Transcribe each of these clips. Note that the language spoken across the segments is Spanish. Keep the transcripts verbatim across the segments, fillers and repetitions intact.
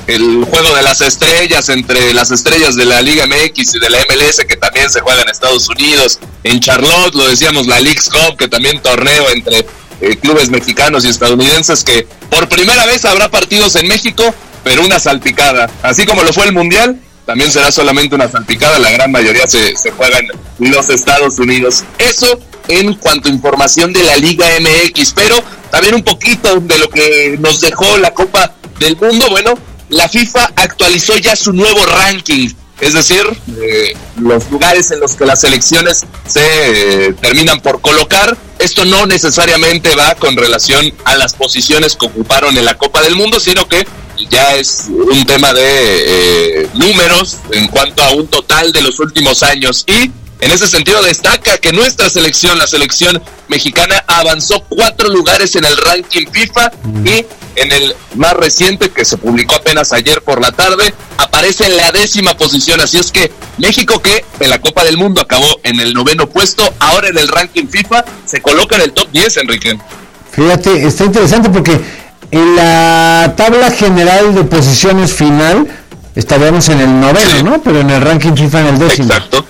el juego de las estrellas entre las estrellas de la Liga M X y de la M L S, que también se juega en Estados Unidos, en Charlotte, lo decíamos, la Leagues Cup, que también torneo entre eh, clubes mexicanos y estadounidenses, que por primera vez habrá partidos en México, pero una salpicada, así como lo fue el Mundial, también será solamente una salpicada, la gran mayoría se, se juega en los Estados Unidos. Eso en cuanto a información de la Liga M X, pero también un poquito de lo que nos dejó la Copa del Mundo. Bueno, la FIFA actualizó ya su nuevo ranking, es decir, eh, los lugares en los que las selecciones se eh, terminan por colocar. Esto no necesariamente va con relación a las posiciones que ocuparon en la Copa del Mundo, sino que ya es un tema de eh, números en cuanto a un total de los últimos años, y en ese sentido destaca que nuestra selección, la selección mexicana, avanzó cuatro lugares en el ranking FIFA, y en el más reciente, que se publicó apenas ayer por la tarde, aparece en la décima posición. Así es que México, que en la Copa del Mundo acabó en el noveno puesto, ahora en el ranking FIFA se coloca en el top diez, Enrique. Fíjate, está interesante porque en la tabla general de posiciones final estaríamos en el noveno, sí, ¿no? Pero en el ranking FIFA en el décimo. Exacto.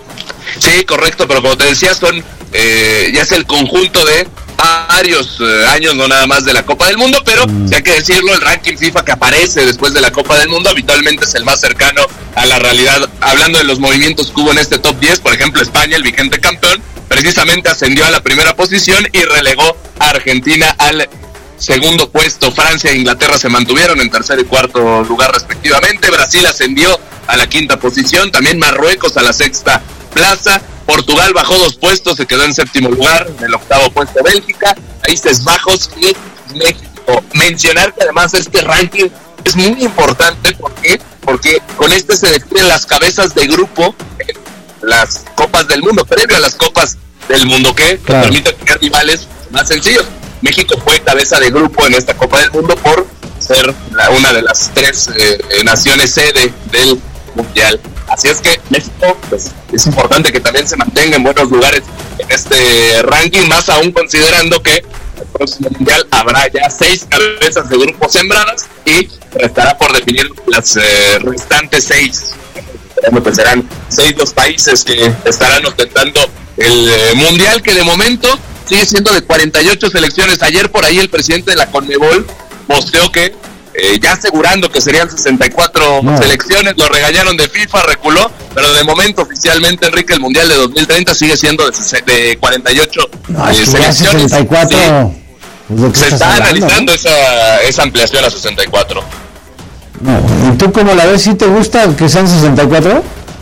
Sí, correcto, pero como te decía, son eh, ya es el conjunto de varios eh, años, no nada más de la Copa del Mundo, pero mm. si hay que decirlo, el ranking FIFA que aparece después de la Copa del Mundo habitualmente es el más cercano a la realidad. Hablando de los movimientos que hubo en este top diez, por ejemplo, España, el vigente campeón, precisamente ascendió a la primera posición y relegó a Argentina al segundo puesto. Francia e Inglaterra se mantuvieron en tercer y cuarto lugar respectivamente. Brasil ascendió a la quinta posición, también Marruecos a la sexta plaza. Portugal bajó dos puestos, se quedó en séptimo lugar. En el octavo puesto Bélgica, Países Bajos y México. Mencionar que además este ranking es muy importante, ¿por qué? Porque con este se definen las cabezas de grupo en las Copas del Mundo, previo a las Copas del Mundo, que claro, permite tener rivales más sencillos. México fue cabeza de grupo en esta Copa del Mundo por ser la, una de las tres eh, naciones sede del Mundial. Así es que México, pues, es importante que también se mantenga en buenos lugares en este ranking, más aún considerando que el próximo Mundial habrá ya seis cabezas de grupo sembradas y restará por definir las eh, restantes seis. Pues serán seis los países que estarán ostentando el eh, Mundial, que de momento sigue siendo de cuarenta y ocho selecciones. Ayer por ahí el presidente de la Conmebol posteó que eh, ya asegurando que serían sesenta y cuatro no. selecciones, lo regañaron de FIFA, reculó, pero de momento oficialmente, Enrique, el Mundial de dos mil treinta sigue siendo de, de cuarenta y ocho no, eh, selecciones. sesenta y cuatro, sí. Se está hablando, analizando ¿no? esa, esa ampliación a sesenta y cuatro. No. ¿Y tú cómo la ves? ¿Sí te gusta que sean sesenta y cuatro?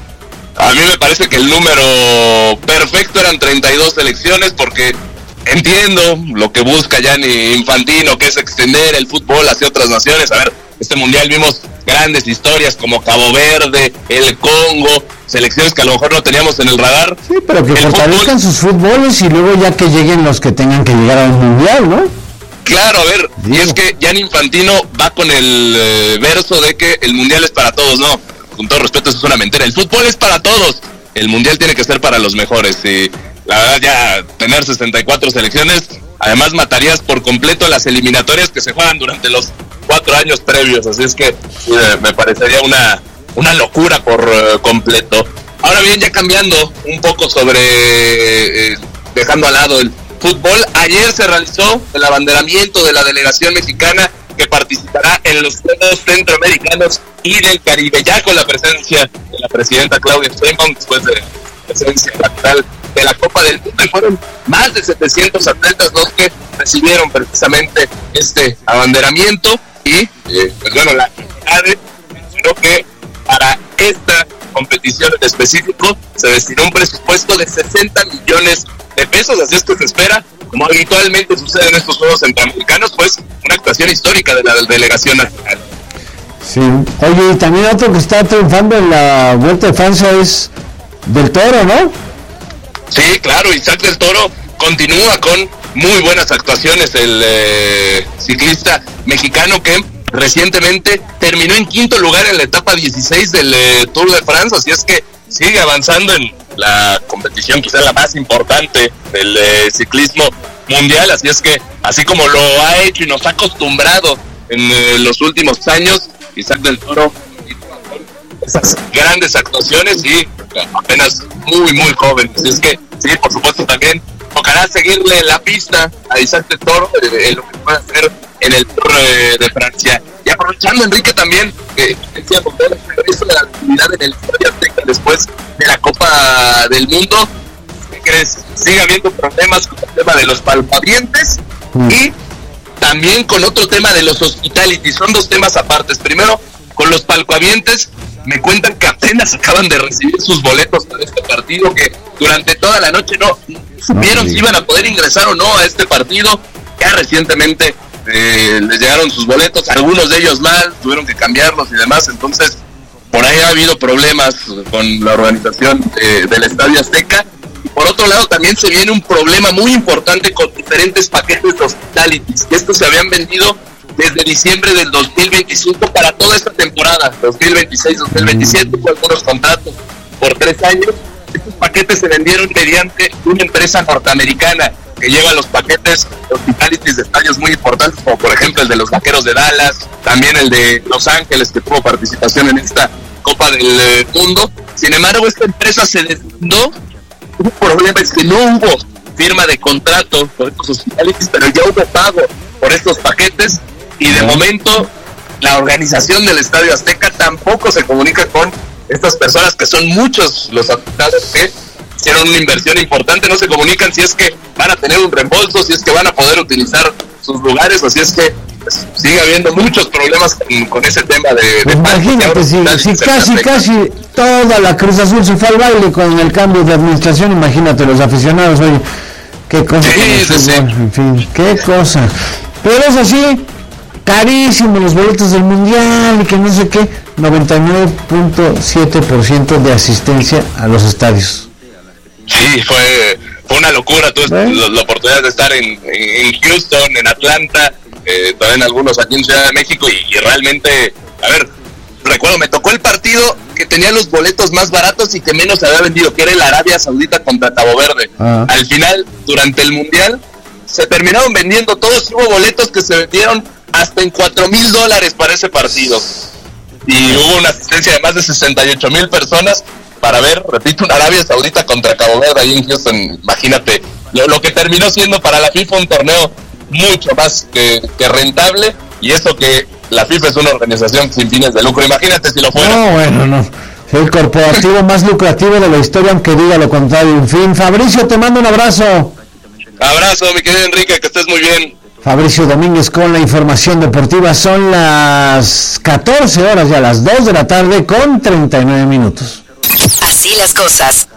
A mí me parece que el número perfecto eran treinta y dos selecciones, porque entiendo lo que busca Gianni Infantino, que es extender el fútbol hacia otras naciones. A ver, este mundial vimos grandes historias como Cabo Verde, el Congo, selecciones que a lo mejor no teníamos en el radar. Sí, pero que fortalezcan sus fútboles y luego ya que lleguen los que tengan que llegar al mundial, ¿no? Claro, a ver, sí. Y es que Gianni Infantino va con el eh, verso de que el mundial es para todos. No, con todo respeto, eso es una mentira. El fútbol es para todos, el mundial tiene que ser para los mejores. Y la verdad, ya tener sesenta y cuatro selecciones, además matarías por completo las eliminatorias que se juegan durante los cuatro años previos. Así es que eh, me parecería una, una locura por uh, completo. Ahora bien, ya cambiando un poco sobre, eh, dejando al lado el fútbol, ayer se realizó el abanderamiento de la delegación mexicana que participará en los Juegos Centroamericanos y del Caribe, ya con la presencia de la presidenta Claudia Sheinbaum, después de la presencia natural de la Copa del Mundo, y fueron más de setecientos atletas los que recibieron precisamente este abanderamiento. Y eh, pues bueno, la CONADE mencionó que para esta competición en específico se destinó un presupuesto de sesenta millones de pesos, así es que se espera, como habitualmente sucede en estos Juegos Centroamericanos, pues una actuación histórica de la delegación nacional. Sí, oye, y también otro que está triunfando en la Vuelta de Francia es Del Toro, ¿no? Sí, claro, Isaac Del Toro continúa con muy buenas actuaciones, el eh, ciclista mexicano que recientemente terminó en quinto lugar en la etapa dieciséis del eh, Tour de France, así es que sigue avanzando en la competición quizá la más importante del eh, ciclismo mundial. Así es que, así como lo ha hecho y nos ha acostumbrado en eh, los últimos años, Isaac del Toro, esas grandes actuaciones y apenas muy, muy joven. Así es que, sí, por supuesto, también tocará seguirle la pista a Isaac del Toro en lo que puede hacer en el Tour eh, de Francia. Y aprovechando, Enrique, también, eh, decía, con todo el regreso de la actividad en el Estadio Azteca después de la Copa del Mundo, ¿qué crees? Sigue habiendo problemas con el tema de los palpavientes mm. y también con otro tema de los hospitality. Son dos temas apartes. Primero, con los palcoavientes, me cuentan que apenas acaban de recibir sus boletos para este partido, que durante toda la noche no supieron si iban a poder ingresar o no a este partido. Ya recientemente eh, les llegaron sus boletos, algunos de ellos mal, tuvieron que cambiarlos y demás. Entonces, por ahí ha habido problemas con la organización eh, del Estadio Azteca. Y por otro lado, también se viene un problema muy importante con diferentes paquetes de hospitalities, que estos se habían vendido desde diciembre del dos mil veinticinco para toda esta temporada, dos mil veintiséis dos mil veintisiete, con algunos contratos por tres años. Estos paquetes se vendieron mediante una empresa norteamericana que lleva los paquetes hospitalities de estadios muy importantes, como por ejemplo el de los Vaqueros de Dallas, también el de Los Ángeles, que tuvo participación en esta Copa del eh, Mundo. Sin embargo, esta empresa se deslindó. Un problema es que no hubo firma de contrato por estos hospitalities, pero ya hubo pago por estos paquetes. Y de momento la organización del Estadio Azteca tampoco se comunica con estas personas, que son muchos los afectados que hicieron una inversión importante. No se comunican si es que van a tener un reembolso, si es que van a poder utilizar sus lugares, o si es que pues, sigue habiendo muchos problemas con, con ese tema de... Pues de imagínate, si, si casi, casi toda la Cruz Azul se fue al baile con el cambio de administración, imagínate los aficionados, oye, qué cosa, sí, sí, sí. En fin, qué cosa. Pero es así, carísimos los boletos del Mundial y que no sé qué, noventa y nueve punto siete por ciento de asistencia a los estadios. Sí, fue, fue una locura. Tuve ¿Eh? la, la oportunidad de estar en, en Houston, en Atlanta, eh, también algunos aquí en Ciudad de México, y, y realmente, a ver, recuerdo, me tocó el partido que tenía los boletos más baratos y que menos se había vendido, que era el Arabia Saudita contra Cabo Verde. Ah. Al final, durante el Mundial, se terminaron vendiendo todos. Hubo boletos que se vendieron hasta en cuatro mil dólares para ese partido. Y hubo una asistencia de más de sesenta y ocho mil personas para ver, repito, una Arabia Saudita contra Cabo Verde ahí en Houston. Imagínate, lo, lo que terminó siendo para la FIFA un torneo mucho más que, que rentable, y eso que la FIFA es una organización sin fines de lucro. Imagínate si lo fuera. No, bueno, no. El corporativo más lucrativo de la historia, aunque diga lo contrario. En fin, Fabricio, te mando un abrazo. Abrazo, mi querido Enrique, que estés muy bien. Fabricio Domínguez con la información deportiva. Son las catorce horas, ya las dos de la tarde con treinta y nueve minutos. Así las cosas.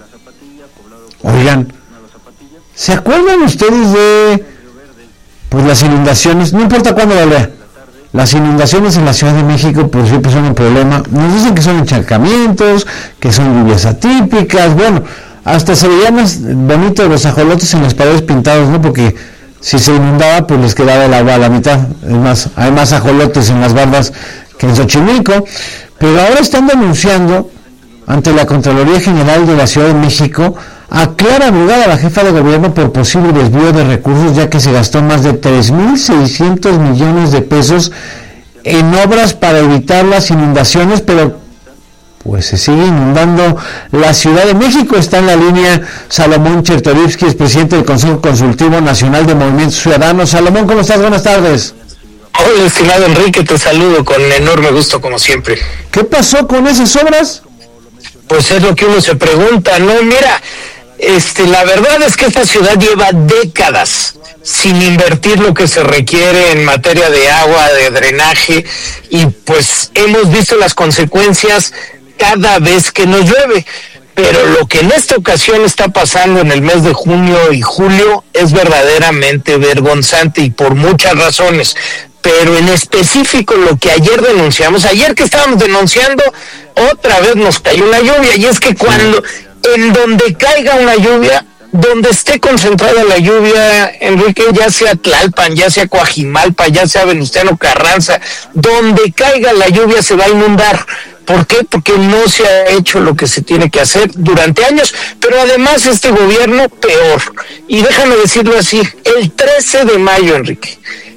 Oigan, ¿se acuerdan ustedes de pues las inundaciones? No importa cuándo lo vea. Las inundaciones en la Ciudad de México pues siempre son un problema. Nos dicen que son encharcamientos, que son lluvias atípicas. Bueno, hasta se veían más bonitos los ajolotes en las paredes pintados, ¿no? Porque si se inundaba, pues les quedaba el agua a la mitad. Es más, hay más ajolotes en las bardas que en Xochimilco. Pero ahora están denunciando ante la Contraloría General de la Ciudad de México a Clara Brugada, la jefa de gobierno, por posible desvío de recursos, ya que se gastó más de tres mil seiscientos millones de pesos en obras para evitar las inundaciones, pero pues se sigue inundando la Ciudad de México. Está en la línea Salomón Chertorivsky, es presidente del Consejo Consultivo Nacional de Movimientos Ciudadanos. Salomón, ¿cómo estás? Buenas tardes. Hola, estimado Enrique, te saludo con enorme gusto como siempre. ¿Qué pasó con esas obras? Pues es lo que uno se pregunta, ¿no? Mira, este, la verdad es que esta ciudad lleva décadas sin invertir lo que se requiere en materia de agua, de drenaje, y pues hemos visto las consecuencias cada vez que nos llueve. Pero lo que en esta ocasión está pasando en el mes de junio y julio es verdaderamente vergonzante, y por muchas razones. Pero en específico lo que ayer denunciamos, ayer que estábamos denunciando, otra vez nos cayó una lluvia, y es que cuando, en donde caiga una lluvia, donde esté concentrada la lluvia, Enrique, ya sea Tlalpan, ya sea Coajimalpa, ya sea Venustiano Carranza, donde caiga la lluvia se va a inundar. ¿Por qué? Porque no se ha hecho lo que se tiene que hacer durante años, pero además este gobierno peor. Y déjame decirlo así, el trece de mayo, Enrique,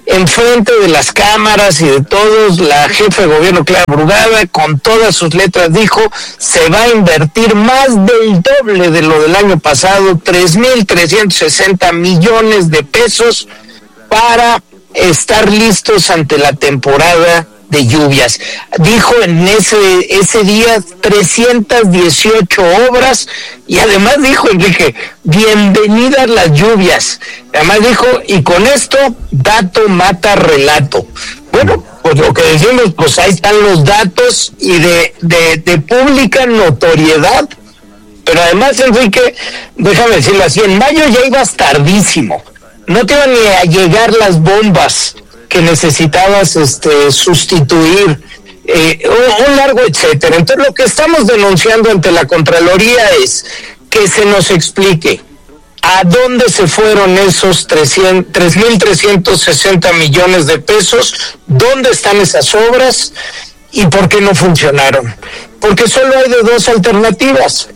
enfrente de las cámaras y de todos, la jefa de gobierno Clara Brugada, con todas sus letras, dijo, se va a invertir más del doble de lo del año pasado, tres mil trescientos sesenta millones de pesos para estar listos ante la temporada de lluvias. Dijo en ese ese día trescientas dieciocho obras y además dijo, Enrique, bienvenidas las lluvias. Además dijo, y con esto, dato mata relato. Bueno, pues lo que decimos, pues ahí están los datos y de, de, de pública notoriedad. Pero además, Enrique, déjame decirlo así, en mayo ya ibas tardísimo. No te iban ni a llegar las bombas que necesitabas este sustituir, eh, un, un largo etcétera. Entonces lo que estamos denunciando ante la Contraloría es que se nos explique a dónde se fueron esos tres mil trescientos sesenta millones de pesos, dónde están esas obras y por qué no funcionaron. Porque solo hay de dos alternativas: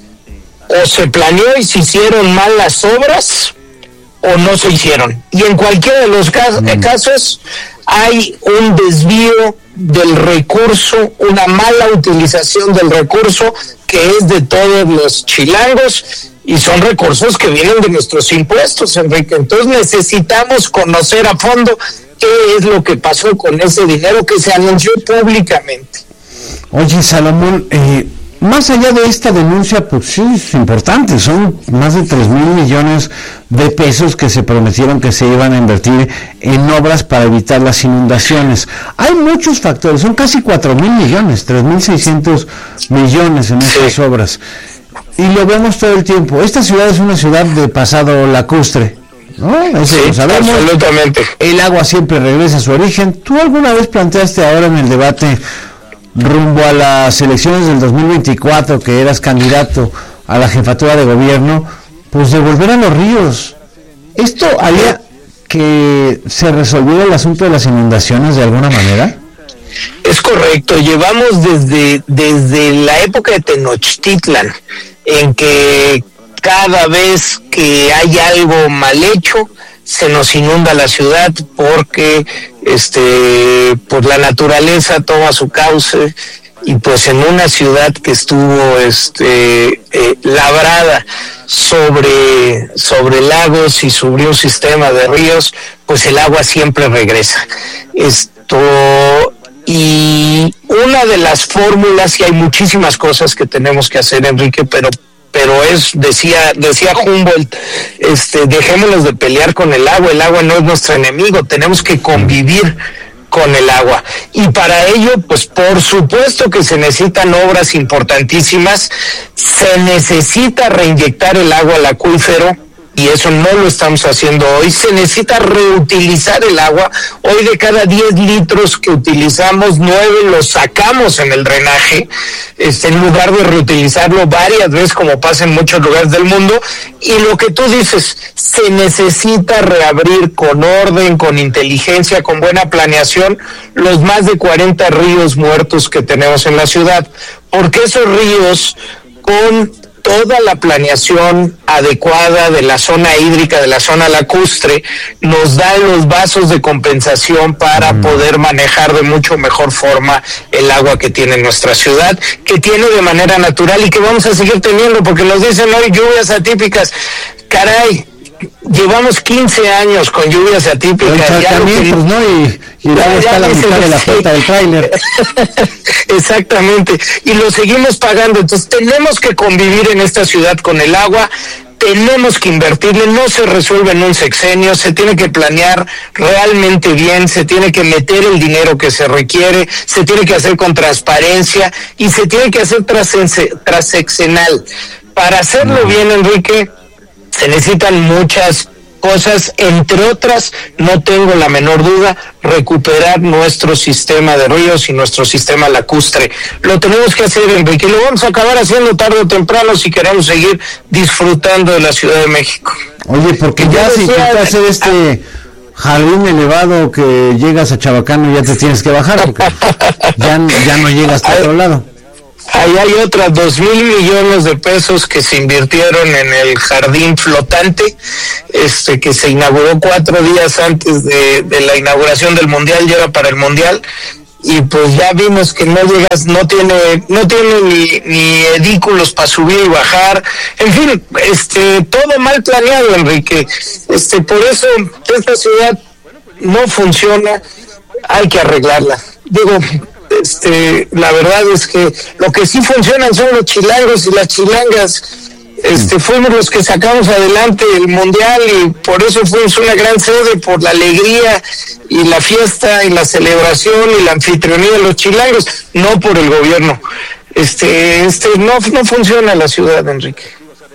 o se planeó y se hicieron mal las obras, o no se hicieron. Y en cualquiera de los casos, mm. casos hay un desvío del recurso, una mala utilización del recurso que es de todos los chilangos y son recursos que vienen de nuestros impuestos, Enrique. Entonces necesitamos conocer a fondo qué es lo que pasó con ese dinero que se anunció públicamente. Oye, Salomón, eh, más allá de esta denuncia, pues sí, es importante, son más de tres mil millones de pesos que se prometieron que se iban a invertir en obras para evitar las inundaciones. Hay muchos factores, son casi cuatro mil millones, tres mil seiscientos millones en estas obras. Y lo vemos todo el tiempo. Esta ciudad es una ciudad de pasado lacustre, ¿no? Eso sí, lo sabemos. Absolutamente. El agua siempre regresa a su origen. ¿Tú alguna vez planteaste ahora en el debate rumbo a las elecciones del dos mil veinticuatro, que eras candidato a la jefatura de gobierno, pues devolver a los ríos? ¿Esto haría que se resolviera el asunto de las inundaciones de alguna manera? Es correcto, llevamos desde, desde la época de Tenochtitlan, en que cada vez que hay algo mal hecho, se nos inunda la ciudad porque este pues la naturaleza toma su cauce, y pues en una ciudad que estuvo este eh, labrada sobre sobre lagos y sobre un sistema de ríos, pues el agua siempre regresa. Esto, y una de las fórmulas, y hay muchísimas cosas que tenemos que hacer, Enrique, pero pero es, decía, decía Humboldt, este, dejémonos de pelear con el agua, el agua no es nuestro enemigo, tenemos que convivir con el agua. Y para ello, pues por supuesto que se necesitan obras importantísimas, se necesita reinyectar el agua al acuífero, y eso no lo estamos haciendo hoy. Se necesita reutilizar el agua. Hoy de cada diez litros que utilizamos, nueve los sacamos en el drenaje, este, en lugar de reutilizarlo varias veces como pasa en muchos lugares del mundo. Y lo que tú dices, se necesita reabrir con orden, con inteligencia, con buena planeación, los más de cuarenta ríos muertos que tenemos en la ciudad, porque esos ríos, con toda la planeación adecuada de la zona hídrica, de la zona lacustre, nos da los vasos de compensación para mm. poder manejar de mucho mejor forma el agua que tiene nuestra ciudad, que tiene de manera natural y que vamos a seguir teniendo, porque nos dicen hoy lluvias atípicas. Caray, llevamos quince años con lluvias atípicas. Ya lo que, pues, ¿no? Y, y luego está la mitad de la flota del tráiler. Exactamente, y lo seguimos pagando. Entonces tenemos que convivir en esta ciudad con el agua, tenemos que invertirle, no se resuelve en un sexenio, se tiene que planear realmente bien, se tiene que meter el dinero que se requiere, se tiene que hacer con transparencia y se tiene que hacer transeccional. Para hacerlo bien, Enrique, se necesitan muchas cosas, entre otras, no tengo la menor duda, recuperar nuestro sistema de ríos y nuestro sistema lacustre. Lo tenemos que hacer, Enrique, y lo vamos a acabar haciendo tarde o temprano si queremos seguir disfrutando de la Ciudad de México. Oye, porque ya si tú te haces este jardín elevado que llegas a Chabacano, ya te tienes que bajar, porque ya, ya no llegas a otro lado. ahí hay otras dos mil millones de pesos que se invirtieron en el jardín flotante, este que se inauguró cuatro días antes de, de la inauguración del Mundial, y era para el Mundial. Y pues ya vimos que no llegas, no tiene, no tiene ni, ni edículos para subir y bajar, en fin, este, todo mal planeado, Enrique. Este, por eso esta ciudad no funciona, hay que arreglarla. Digo, este, la verdad es que lo que sí funcionan son los chilangos y las chilangas. Este, fuimos los que sacamos adelante el Mundial y por eso fuimos una gran sede, por la alegría y la fiesta y la celebración y la anfitrionía de los chilangos, no por el gobierno. Este, este, no, no funciona la ciudad, Enrique.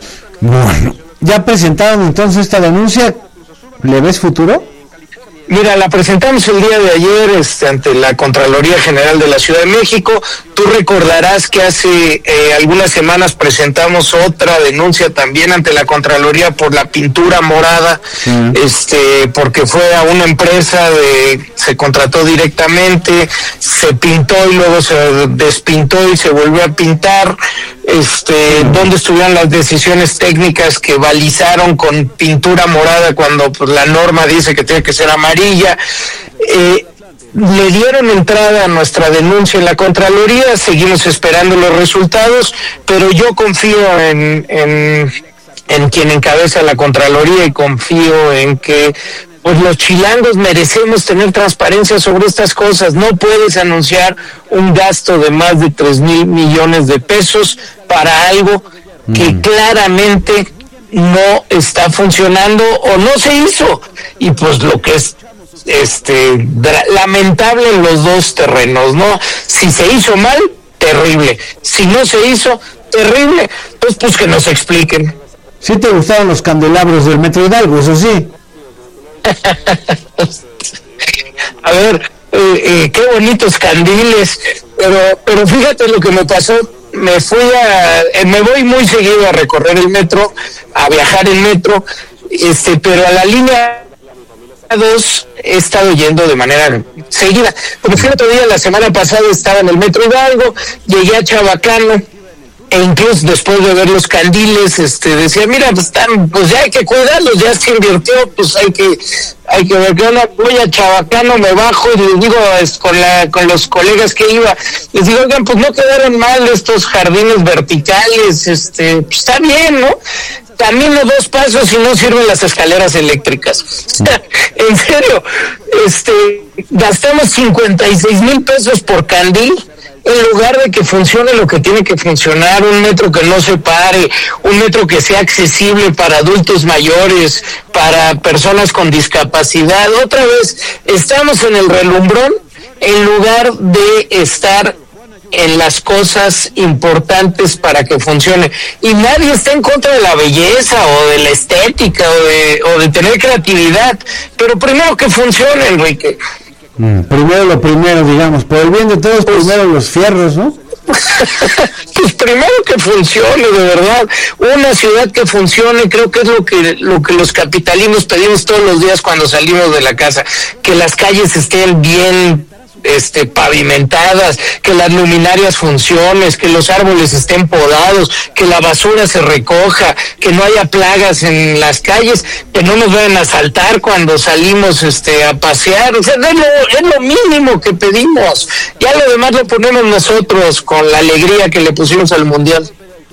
Bueno, ya presentaron entonces esta denuncia, ¿le ves futuro? Mira, la presentamos el día de ayer este, ante la Contraloría General de la Ciudad de México. Tú recordarás que hace eh, algunas semanas presentamos otra denuncia también ante la Contraloría por la pintura morada, sí. este, porque fue a una empresa, de, se contrató directamente, se pintó y luego se despintó y se volvió a pintar. Este, donde estuvieron las decisiones técnicas que balizaron con pintura morada cuando pues, la norma dice que tiene que ser amarilla. Eh, le dieron entrada a nuestra denuncia en la Contraloría, seguimos esperando los resultados, pero yo confío en, en, en quien encabeza la Contraloría y confío en que pues los chilangos merecemos tener transparencia sobre estas cosas. No puedes anunciar un gasto de más de tres mil millones de pesos para algo que mm. claramente no está funcionando o no se hizo. Y pues lo que es este lamentable en los dos terrenos, ¿no? Si se hizo mal, terrible. Si no se hizo, terrible. Pues pues que nos expliquen. ¿Sí te gustaron los candelabros del Metro Hidalgo, eso sí? A ver, eh, eh, qué bonitos candiles, pero pero fíjate lo que me pasó. Me fui a, eh, me voy muy seguido a recorrer el metro, a viajar en metro, este, pero a la línea dos he estado yendo de manera seguida. Como fui otro día, la semana pasada estaba en el Metro Hidalgo, llegué a Chabacano, e incluso después de ver los candiles, este, decía, mira, pues están, pues ya hay que cuidarlos, ya se invirtió, pues hay que, hay que ver qué onda. Voy a Chabacano, me bajo y les digo, es, con la, con los colegas que iba, les digo, oigan, pues no quedaron mal estos jardines verticales, este, pues está bien, ¿no? Camino dos pasos y no sirven las escaleras eléctricas. En serio, este, gastamos cincuenta y seis mil pesos por candil, en lugar de que funcione lo que tiene que funcionar, un metro que no se pare, un metro que sea accesible para adultos mayores, para personas con discapacidad. Otra vez, estamos en el relumbrón en lugar de estar en las cosas importantes para que funcione. Y nadie está en contra de la belleza o de la estética o de, o de tener creatividad, pero primero que funcione, Enrique. Mm, primero lo primero, digamos, por el bien de todos, pues, primero los fierros, ¿no? Pues primero que funcione, de verdad, una ciudad que funcione. Creo que es lo que lo que los capitalinos pedimos todos los días cuando salimos de la casa, que las calles estén bien este pavimentadas, que las luminarias funcionen, que los árboles estén podados, que la basura se recoja, que no haya plagas en las calles, que no nos vayan a asaltar cuando salimos este a pasear. O sea, es lo, es lo mínimo que pedimos. Ya lo demás lo ponemos nosotros con la alegría que le pusimos al Mundial.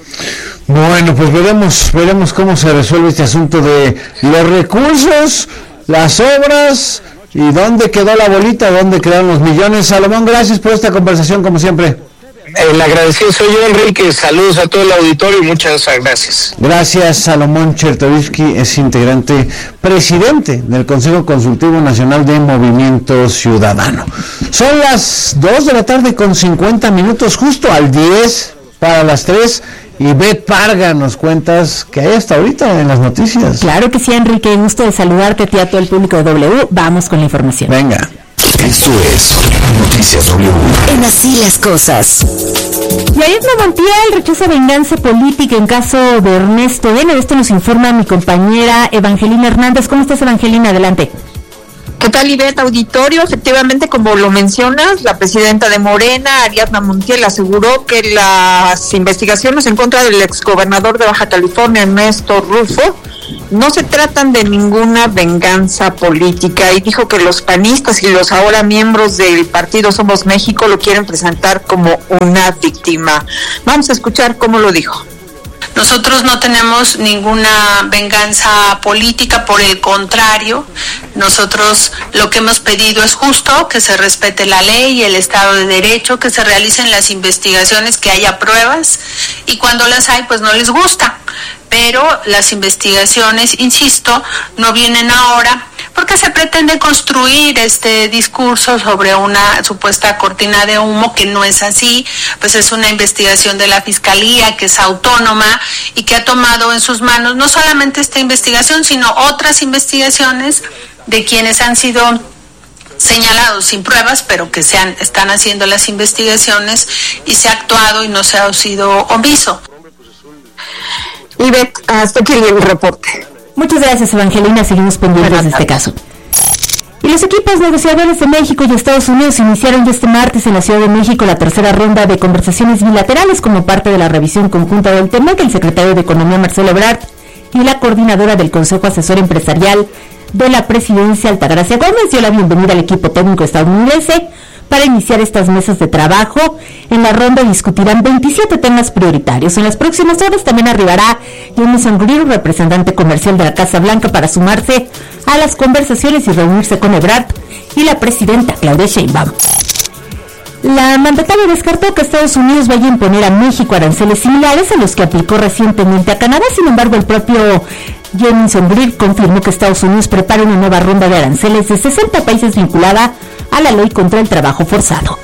Bueno, pues veremos, veremos cómo se resuelve este asunto de los recursos, las obras. ¿Y dónde quedó la bolita? ¿Dónde quedaron los millones? Salomón, gracias por esta conversación, como siempre. El agradecido soy yo, Enrique. Saludos a todo el auditorio y muchas gracias. Gracias, Salomón Chertorivsky, es integrante, presidente del Consejo Consultivo Nacional de Movimiento Ciudadano. Son las dos de la tarde con cincuenta minutos, justo al diez para las tres. Y Beth Parga, nos cuentas que hay hasta ahorita en las noticias. Claro que sí, Enrique, gusto de saludarte a ti, a todo el público de W. Vamos con la información. Venga. Esto es Noticias W. En Así las Cosas. Y ayer no rompía el rechazo a venganza política en caso de Ernesto N. De esto nos informa mi compañera Evangelina Hernández. ¿Cómo estás, Evangelina? Adelante. ¿Qué tal, Ivette? Auditorio, efectivamente, como lo mencionas, la presidenta de Morena, Ariadna Montiel, aseguró que las investigaciones en contra del exgobernador de Baja California, Ernesto Rufo, no se tratan de ninguna venganza política, y dijo que los panistas y los ahora miembros del partido Somos México lo quieren presentar como una víctima. Vamos a escuchar cómo lo dijo. Nosotros no tenemos ninguna venganza política, por el contrario, nosotros lo que hemos pedido es justo, que se respete la ley y el Estado de Derecho, que se realicen las investigaciones, que haya pruebas, y cuando las hay, pues no les gusta. Pero las investigaciones, insisto, no vienen ahora, porque se pretende construir este discurso sobre una supuesta cortina de humo que no es así. Pues es una investigación de la Fiscalía que es autónoma y que ha tomado en sus manos no solamente esta investigación, sino otras investigaciones de quienes han sido señalados sin pruebas, pero que se han, están haciendo las investigaciones, y se ha actuado y no se ha sido omiso. Ivette, hasta aquí el reporte. Muchas gracias, Evangelina. Seguimos pendientes de este caso. Y los equipos negociadores de México y Estados Unidos iniciaron este martes en la Ciudad de México la tercera ronda de conversaciones bilaterales como parte de la revisión conjunta del T M E C. El secretario de Economía, Marcelo Ebrard, y la coordinadora del Consejo Asesor Empresarial de la Presidencia, Altagracia Gómez, dio la bienvenida al equipo técnico estadounidense para iniciar estas mesas de trabajo. En la ronda discutirán veintisiete temas prioritarios. En las próximas horas también arribará Jamison Greer, representante comercial de la Casa Blanca, para sumarse a las conversaciones y reunirse con Ebrard y la presidenta Claudia Sheinbaum. La mandataria descartó que Estados Unidos vaya a imponer a México aranceles similares a los que aplicó recientemente a Canadá. Sin embargo, el propio Jamison Greer confirmó que Estados Unidos prepara una nueva ronda de aranceles de sesenta países vinculada a la ley contra el trabajo forzado.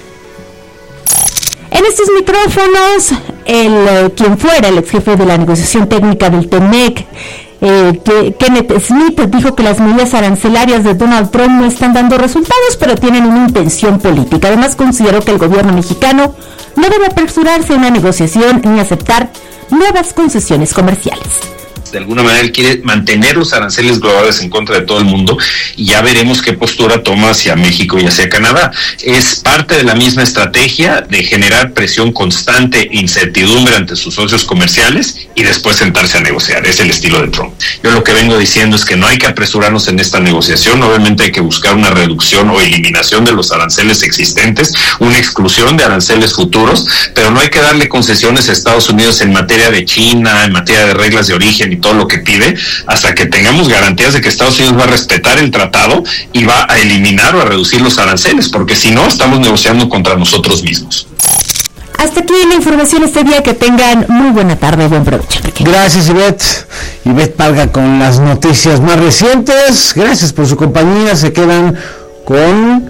En estos micrófonos, el eh, quien fuera el ex jefe de la negociación técnica del T M E C, eh, que, Kenneth Smith, dijo que las medidas arancelarias de Donald Trump no están dando resultados, pero tienen una intención política. Además, consideró que el gobierno mexicano no debe apresurarse a una negociación ni aceptar nuevas concesiones comerciales. De alguna manera él quiere mantener los aranceles globales en contra de todo el mundo, y ya veremos qué postura toma hacia México y hacia Canadá. Es parte de la misma estrategia de generar presión constante e incertidumbre ante sus socios comerciales y después sentarse a negociar. Es el estilo de Trump. Yo lo que vengo diciendo es que no hay que apresurarnos en esta negociación. Obviamente hay que buscar una reducción o eliminación de los aranceles existentes, una exclusión de aranceles futuros, pero no hay que darle concesiones a Estados Unidos en materia de China, en materia de reglas de origen y todo lo que pide, hasta que tengamos garantías de que Estados Unidos va a respetar el tratado y va a eliminar o a reducir los aranceles, porque si no, estamos negociando contra nosotros mismos. Hasta aquí la información este día. Que tengan muy buena tarde, buen provecho. Gracias, Ivette. Ivette Parga con las noticias más recientes. Gracias por su compañía. Se quedan con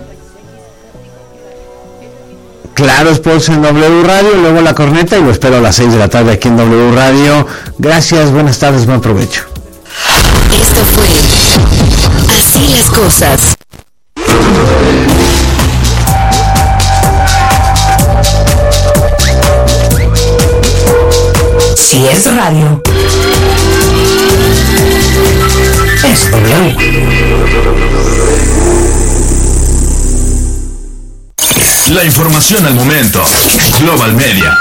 Claro Sports en W Radio, luego La Corneta, y lo espero a las seis de la tarde aquí en W Radio. Gracias, buenas tardes, buen provecho. Esto fue Así las Cosas. Si es radio, es W. La información al momento. Global Media.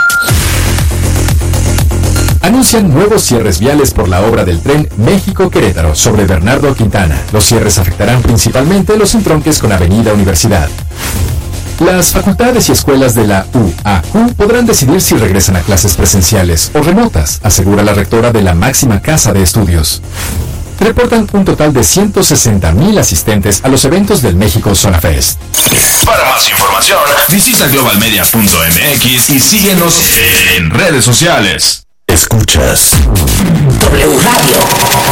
Anuncian nuevos cierres viales por la obra del tren México-Querétaro sobre Bernardo Quintana. Los cierres afectarán principalmente los entronques con Avenida Universidad. Las facultades y escuelas de la U A Q podrán decidir si regresan a clases presenciales o remotas, asegura la rectora de la máxima casa de estudios. Reportan un total de ciento sesenta mil asistentes a los eventos del México Zona Fest. Para más información, visita global media punto m x y síguenos en redes sociales. Escuchas W Radio.